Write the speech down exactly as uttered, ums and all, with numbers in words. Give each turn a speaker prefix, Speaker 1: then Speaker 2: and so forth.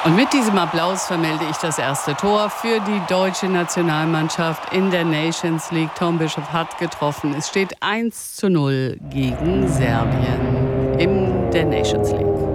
Speaker 1: Und mit diesem Applaus vermelde ich das erste Tor für die deutsche Nationalmannschaft in der Nations League. Tom Bischoff hat getroffen. Es steht eins zu null gegen Serbien in der Nations League.